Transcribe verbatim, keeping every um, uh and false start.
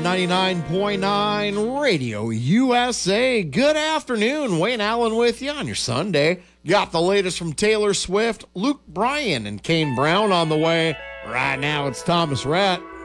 ninety-nine point nine Radio U S A. Good afternoon. Wayne Allen with you on your Sunday. Got the latest from Taylor Swift, Luke Bryan, and Kane Brown on the way. Right now, it's Thomas Rhett.